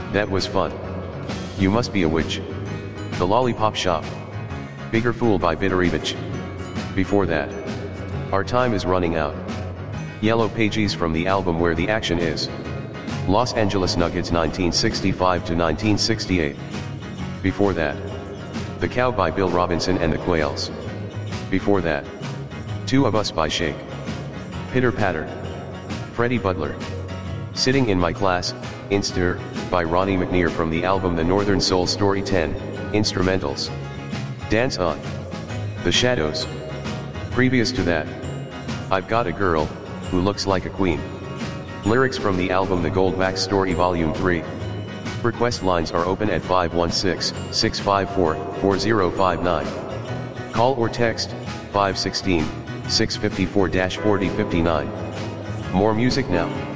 That was fun. You must be a witch. The Lollipop Shop. Bigger Fool by Bitarevich. Before that. Our time is running out. Yellow Pages from the album Where the Action Is. Los Angeles Nuggets 1965 to 1968. Before that. The Cow by Bill Robinson and the Quails. Before that. Two of Us by Shake. Pitter Patter. Freddie Butler. Sitting in My Class, Inster, by Ronnie McNear from the album The Northern Soul Story 10, Instrumentals. Dance On. The Shadows. Previous to that. I've Got a Girl, Who Looks Like a Queen. Lyrics from the album The Goldback Story Volume 3. Request lines are open at 516-654-4059. Call or text, 516-654-4059. More music now.